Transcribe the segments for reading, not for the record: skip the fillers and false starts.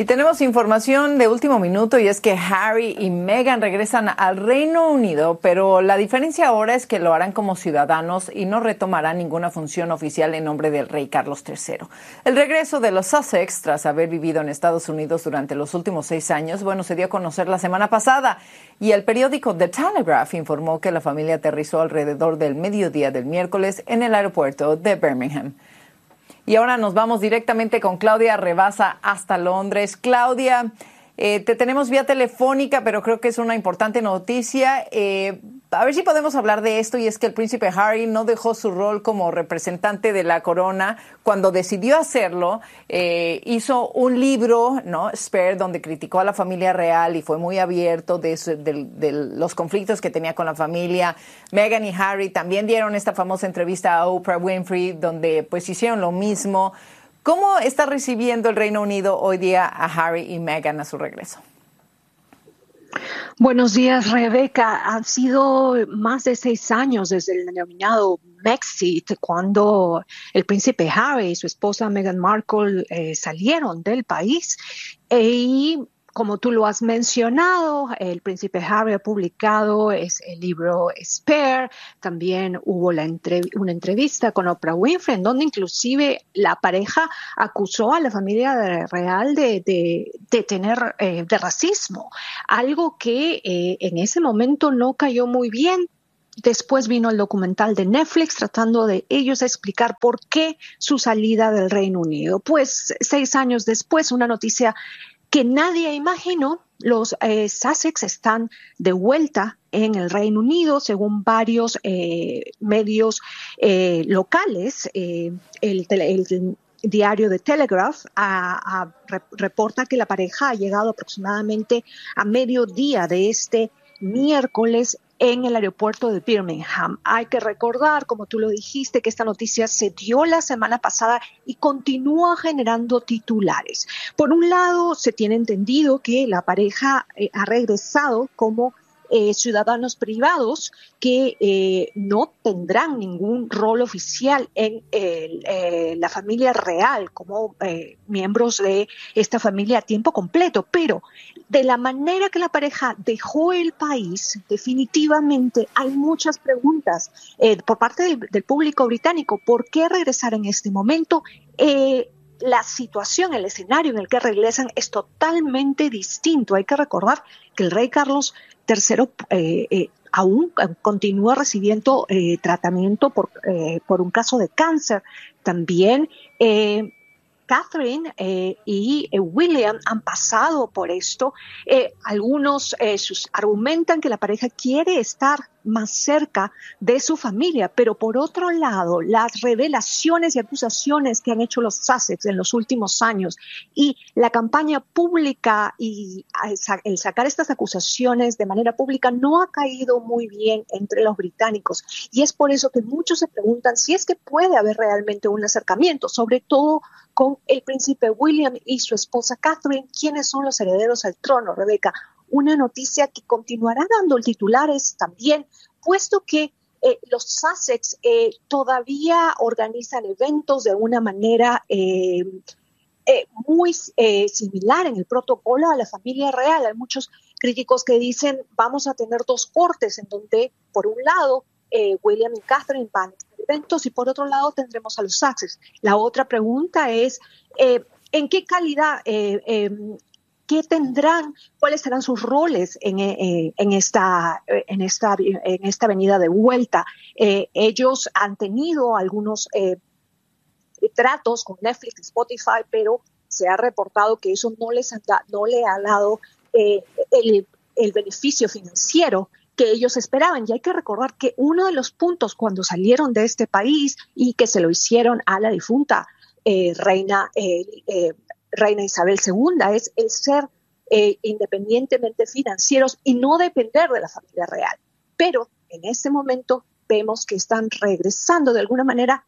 Y tenemos información de último minuto y es que Harry y Meghan regresan al Reino Unido, pero la diferencia ahora es que lo harán como ciudadanos y no retomarán ninguna función oficial en nombre del rey Carlos III. El regreso de los Sussex, tras haber vivido en Estados Unidos durante los últimos 6 años, se dio a conocer la semana pasada y el periódico The Telegraph informó que la familia aterrizó alrededor del mediodía del miércoles en el aeropuerto de Birmingham. Y ahora nos vamos directamente con Claudia Rebasa hasta Londres. Claudia, te tenemos vía telefónica, pero creo que es una importante noticia. A ver si podemos hablar de esto, y es que el príncipe Harry no dejó su rol como representante de la corona. Cuando decidió hacerlo, hizo un libro, ¿no? Spare, donde criticó a la familia real y fue muy abierto de los conflictos que tenía con la familia. Meghan y Harry también dieron esta famosa entrevista a Oprah Winfrey, donde pues hicieron lo mismo. ¿Cómo está recibiendo el Reino Unido hoy día a Harry y Meghan a su regreso? Buenos días, Rebeca. Han sido más de 6 años desde el denominado Brexit, cuando el príncipe Harry y su esposa Meghan Markle salieron del país. Y como tú lo has mencionado, el príncipe Harry ha publicado el libro Spare. También hubo una entrevista con Oprah Winfrey, en donde inclusive la pareja acusó a la familia real de tener de racismo, algo que en ese momento no cayó muy bien. Después vino el documental de Netflix tratando de ellos explicar por qué su salida del Reino Unido. Pues 6 años después, una noticia que nadie imaginó: los Sussex están de vuelta en el Reino Unido, según varios medios locales. El diario The Telegraph reporta que la pareja ha llegado aproximadamente a mediodía de este miércoles en el aeropuerto de Birmingham. Hay que recordar, como tú lo dijiste, que esta noticia se dio la semana pasada y continúa generando titulares. Por un lado, se tiene entendido que la pareja ha regresado como ciudadanos privados que no tendrán ningún rol oficial en la familia real como miembros de esta familia a tiempo completo, pero de la manera que la pareja dejó el país, definitivamente hay muchas preguntas por parte del público británico. ¿Por qué regresar en este momento? La situación, el escenario en el que regresan es totalmente distinto. Hay que recordar que el rey Carlos III aún continúa recibiendo tratamiento por un caso de cáncer. También Catherine y William han pasado por esto. Algunos argumentan que la pareja quiere estar más cerca de su familia, pero por otro lado, las revelaciones y acusaciones que han hecho los Sussex en los últimos años y la campaña pública y el sacar estas acusaciones de manera pública no ha caído muy bien entre los británicos, y es por eso que muchos se preguntan si es que puede haber realmente un acercamiento, sobre todo con el príncipe William y su esposa Catherine, quienes son los herederos al trono, Rebeca. Una noticia que continuará dando titulares también, puesto que los Sussex todavía organizan eventos de una manera muy similar en el protocolo a la familia real. Hay muchos críticos que dicen vamos a tener 2 cortes, en donde por un lado William y Catherine van a tener eventos y por otro lado tendremos a los Sussex. La otra pregunta es ¿en qué calidad? ¿Qué tendrán? ¿Cuáles serán sus roles en esta venida de vuelta? Ellos han tenido algunos tratos con Netflix y Spotify, pero se ha reportado que eso no le ha dado el beneficio financiero que ellos esperaban. Y hay que recordar que uno de los puntos cuando salieron de este país y que se lo hicieron a la difunta reina Isabel II es el ser independientemente financieros y no depender de la familia real. Pero en este momento vemos que están regresando de alguna manera,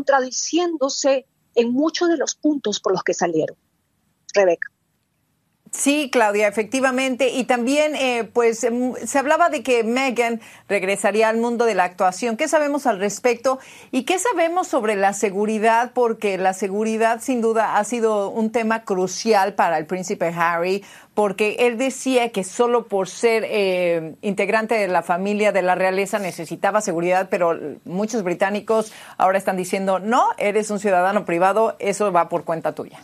contradiciéndose en muchos de los puntos por los que salieron. Rebeca. Sí, Claudia, efectivamente. Y también, pues, se hablaba de que Meghan regresaría al mundo de la actuación. ¿Qué sabemos al respecto? ¿Y qué sabemos sobre la seguridad? Porque la seguridad, sin duda, ha sido un tema crucial para el príncipe Harry, porque él decía que solo por ser integrante de la familia de la realeza necesitaba seguridad, pero muchos británicos ahora están diciendo, no, eres un ciudadano privado, eso va por cuenta tuya.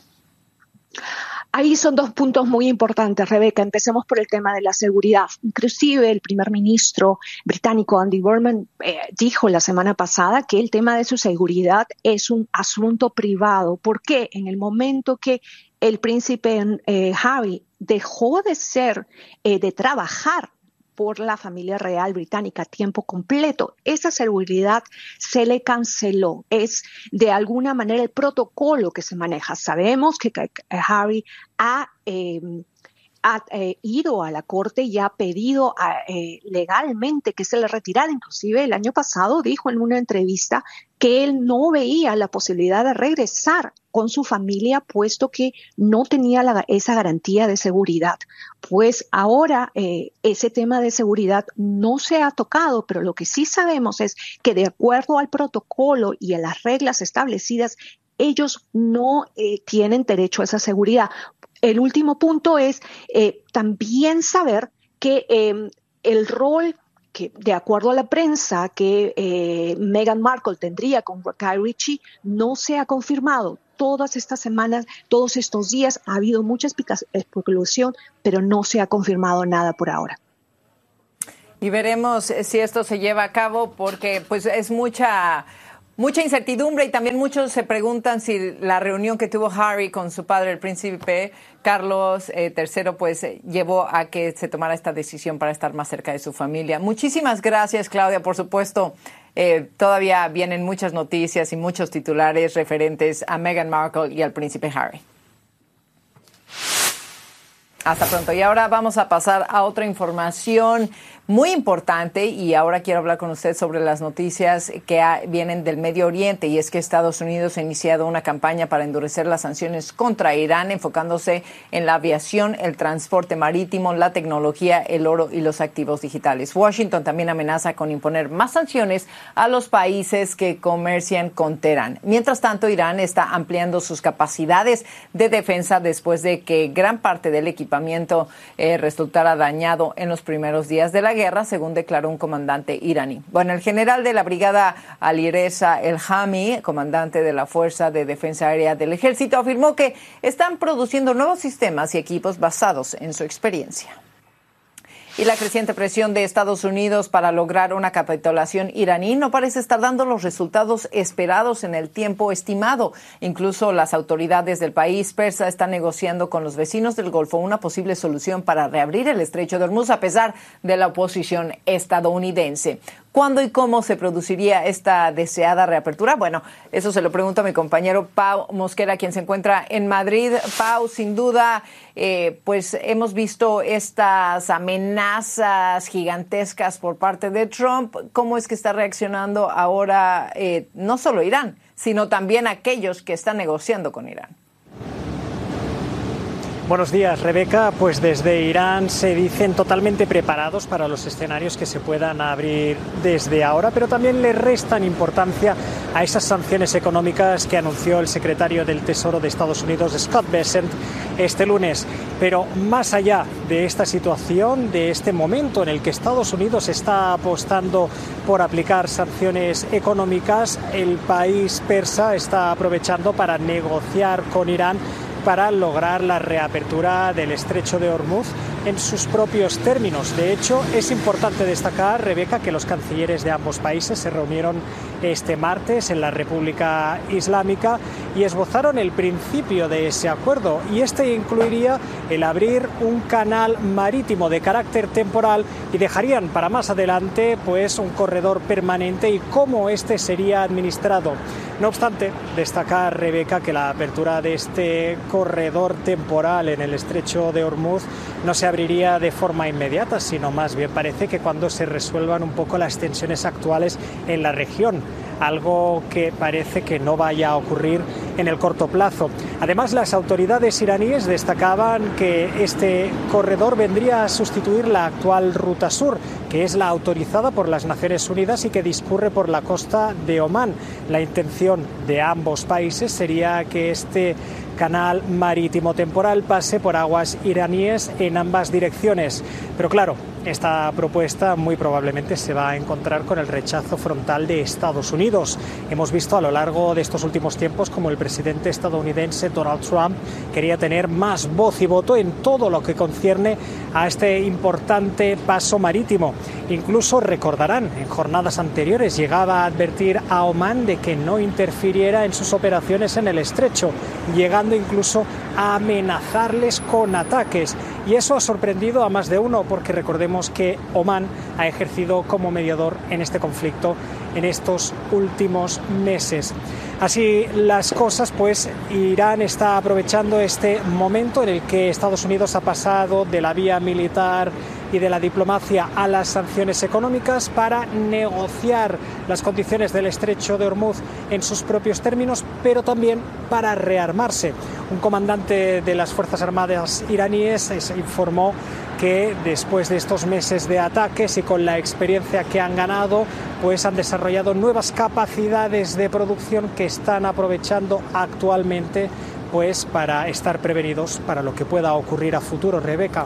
Ahí son dos puntos muy importantes, Rebeca. Empecemos por el tema de la seguridad. Inclusive el primer ministro británico Andy Burnham dijo la semana pasada que el tema de su seguridad es un asunto privado. ¿Por qué? En el momento que el príncipe Harry dejó de trabajar por la familia real británica a tiempo completo, esa seguridad se le canceló. Es de alguna manera el protocolo que se maneja. Sabemos que Harry ha ido a la corte y ha pedido legalmente que se le retirara. Inclusive el año pasado dijo en una entrevista que él no veía la posibilidad de regresar con su familia, puesto que no tenía esa garantía de seguridad. Pues ahora ese tema de seguridad no se ha tocado, pero lo que sí sabemos es que de acuerdo al protocolo y a las reglas establecidas, ellos no tienen derecho a esa seguridad. El último punto es también saber que el rol que, de acuerdo a la prensa, que Meghan Markle tendría con Guy Ritchie no se ha confirmado. Todas estas semanas, todos estos días ha habido mucha especulación, pero no se ha confirmado nada por ahora. Y veremos si esto se lleva a cabo, porque pues es mucha incertidumbre, y también muchos se preguntan si la reunión que tuvo Harry con su padre, el príncipe Carlos III, pues llevó a que se tomara esta decisión para estar más cerca de su familia. Muchísimas gracias, Claudia. Por supuesto, todavía vienen muchas noticias y muchos titulares referentes a Meghan Markle y al príncipe Harry. Hasta pronto. Y ahora vamos a pasar a otra información muy importante, y ahora quiero hablar con usted sobre las noticias que vienen del Medio Oriente, y es que Estados Unidos ha iniciado una campaña para endurecer las sanciones contra Irán, enfocándose en la aviación, el transporte marítimo, la tecnología, el oro y los activos digitales. Washington también amenaza con imponer más sanciones a los países que comercian con Teherán. Mientras tanto, Irán está ampliando sus capacidades de defensa después de que gran parte del equipamiento resultara dañado en los primeros días de la guerra, según declaró un comandante iraní. Bueno, el general de la brigada Alireza El-Hami, comandante de la Fuerza de Defensa Aérea del Ejército, afirmó que están produciendo nuevos sistemas y equipos basados en su experiencia. Y la creciente presión de Estados Unidos para lograr una capitulación iraní no parece estar dando los resultados esperados en el tiempo estimado. Incluso las autoridades del país persa están negociando con los vecinos del Golfo una posible solución para reabrir el estrecho de Hormuz, a pesar de la oposición estadounidense. ¿Cuándo y cómo se produciría esta deseada reapertura? Bueno, eso se lo pregunto a mi compañero Pau Mosquera, quien se encuentra en Madrid. Pau, sin duda, pues hemos visto estas amenazas gigantescas por parte de Trump. ¿Cómo es que está reaccionando ahora no solo Irán, sino también aquellos que están negociando con Irán? Buenos días, Rebeca. Pues desde Irán se dicen totalmente preparados para los escenarios que se puedan abrir desde ahora, pero también le restan importancia a esas sanciones económicas que anunció el secretario del Tesoro de Estados Unidos, Scott Bessent, este lunes. Pero más allá de esta situación, de este momento en el que Estados Unidos está apostando por aplicar sanciones económicas, el país persa está aprovechando para negociar con Irán para lograr la reapertura del estrecho de Hormuz en sus propios términos. De hecho, es importante destacar, Rebeca, que los cancilleres de ambos países se reunieron este martes en la República Islámica y esbozaron el principio de ese acuerdo, y este incluiría el abrir un canal marítimo de carácter temporal y dejarían para más adelante pues un corredor permanente y cómo este sería administrado. No obstante, destacar, Rebeca, que la apertura de este corredor temporal en el estrecho de Hormuz no se abriría de forma inmediata, sino más bien parece que cuando se resuelvan un poco las tensiones actuales en la región, algo que parece que no vaya a ocurrir en el corto plazo. Además, las autoridades iraníes destacaban que este corredor vendría a sustituir la actual Ruta Sur, que es la autorizada por las Naciones Unidas y que discurre por la costa de Omán. La intención de ambos países sería que este canal marítimo temporal pase por aguas iraníes en ambas direcciones. Pero claro, esta propuesta muy probablemente se va a encontrar con el rechazo frontal de Estados Unidos. Hemos visto a lo largo de estos últimos tiempos como el presidente estadounidense Donald Trump quería tener más voz y voto en todo lo que concierne a este importante paso marítimo. Incluso recordarán, en jornadas anteriores llegaba a advertir a Omán de que no interfiriera en sus operaciones en el estrecho, llegando incluso a amenazarles con ataques. Y eso ha sorprendido a más de uno, porque recordemos que Omán ha ejercido como mediador en este conflicto en estos últimos meses. Así las cosas, pues Irán está aprovechando este momento en el que Estados Unidos ha pasado de la vía militar y de la diplomacia a las sanciones económicas para negociar las condiciones del estrecho de Hormuz en sus propios términos, pero también para rearmarse. Un comandante de las Fuerzas Armadas iraníes informó que después de estos meses de ataques y con la experiencia que han ganado, pues han desarrollado nuevas capacidades de producción que están aprovechando actualmente, pues para estar prevenidos para lo que pueda ocurrir a futuro. Rebeca.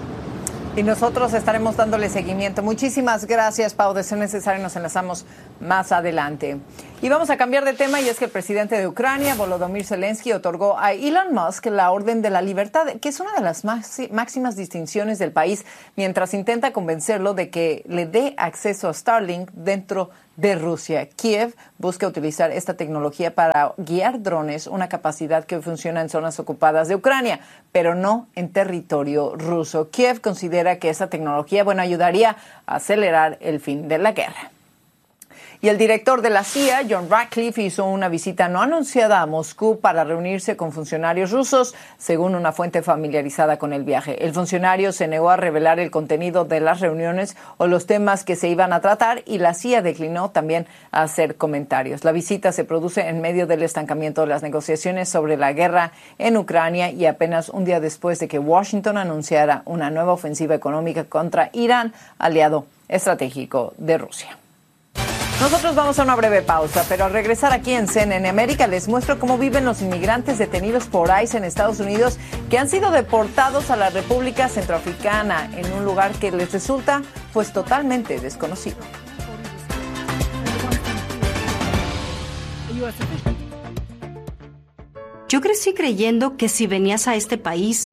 Y nosotros estaremos dándole seguimiento. Muchísimas gracias, Pau. De ser necesario, nos enlazamos más adelante. Y vamos a cambiar de tema, y es que el presidente de Ucrania, Volodymyr Zelensky, otorgó a Elon Musk la Orden de la Libertad, que es una de las máximas distinciones del país, mientras intenta convencerlo de que le dé acceso a Starlink dentro de Rusia. Kiev busca utilizar esta tecnología para guiar drones, una capacidad que funciona en zonas ocupadas de Ucrania, pero no en territorio ruso. Kiev considera que esta tecnología, ayudaría a acelerar el fin de la guerra. Y el director de la CIA, John Ratcliffe, hizo una visita no anunciada a Moscú para reunirse con funcionarios rusos, según una fuente familiarizada con el viaje. El funcionario se negó a revelar el contenido de las reuniones o los temas que se iban a tratar, y la CIA declinó también a hacer comentarios. La visita se produce en medio del estancamiento de las negociaciones sobre la guerra en Ucrania y apenas un día después de que Washington anunciara una nueva ofensiva económica contra Irán, aliado estratégico de Rusia. Nosotros vamos a una breve pausa, pero al regresar aquí en CNN América les muestro cómo viven los inmigrantes detenidos por ICE en Estados Unidos que han sido deportados a la República Centroafricana en un lugar que les resulta pues totalmente desconocido. Yo crecí creyendo que si venías a este país